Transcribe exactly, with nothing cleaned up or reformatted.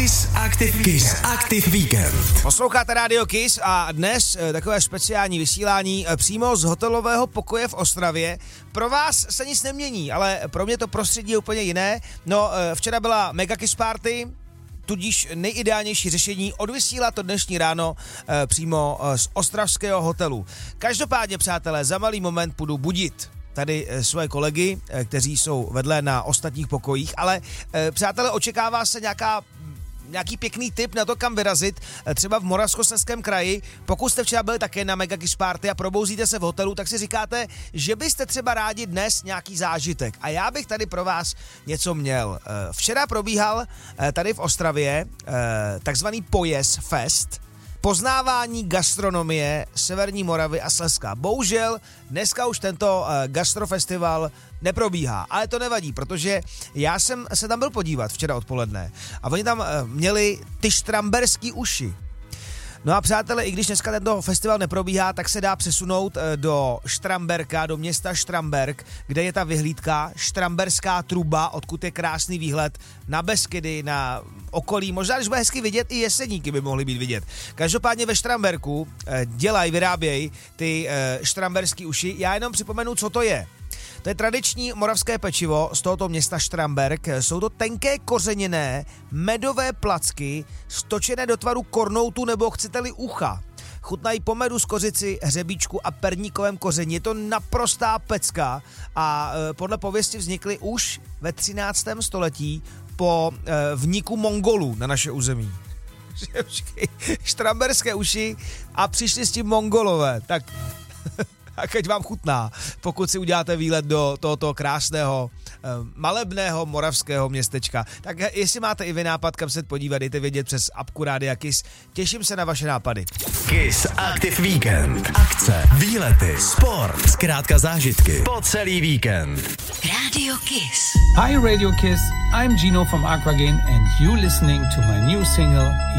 Kiss Active, Kiss Active Weekend. Posloucháte Radio Kiss a dnes e, takové speciální vysílání e, přímo z hotelového pokoje v Ostravě. Pro vás se nic nemění, ale pro mě to prostředí je úplně jiné. No, e, včera byla Mega Kiss Party, tudíž nejideálnější řešení odvysílat to dnešní ráno e, přímo e, z ostravského hotelu. Každopádně, přátelé, za malý moment půjdu budit tady e, svoje kolegy, e, kteří jsou vedle na ostatních pokojích, ale e, přátelé, očekává se nějaká nějaký pěkný tip na to, kam vyrazit, třeba v Moravskoslezském kraji. Pokud jste včera byli také na Mega Kiss Party a probouzíte se v hotelu, tak si říkáte, že byste třeba rádi dnes nějaký zážitek. A já bych tady pro vás něco měl. Včera probíhal tady v Ostravě takzvaný Pojez Fest, poznávání gastronomie Severní Moravy a Slezska. Bohužel dneska už tento gastrofestival neprobíhá, ale to nevadí, protože já jsem se tam byl podívat včera odpoledne a oni tam měli ty štramberský uši. No a přátelé, i když dneska tento festival neprobíhá, tak se dá přesunout do Štramberka, do města Štramberk, kde je ta vyhlídka, Štramberská truba, odkud je krásný výhled na Beskydy, na okolí. Možná, když bude hezky vidět, i Jeseníky by mohly být vidět. Každopádně ve Štramberku dělají, vyrábějí ty štramberský uši. Já jenom připomenu, co to je. To je tradiční moravské pečivo z tohoto města Štramberk. Jsou to tenké kořeněné medové placky, stočené do tvaru kornoutu nebo chcete-li ucha. Chutnají po medu z kořici, hřebíčku a perníkovém koření. Je to naprostá pecka a e, podle pověsti vznikly už ve třináctém století po e, vniku Mongolů na naše území. Štramberské uši a přišli s tím Mongolové. Tak... A keď vám chutná, pokud si uděláte výlet do tohoto krásného, malebného moravského městečka. Tak jestli máte i vy nápad, kam se podívat, dejte vědět přes apku Rádia Kiss. Těším se na vaše nápady. Kiss Active Weekend. Akce, výlety, sport, zkrátka zážitky po celý víkend. Radio Kiss. Hi Radio Kiss, I'm Gino from Aquagen and you listening to my new single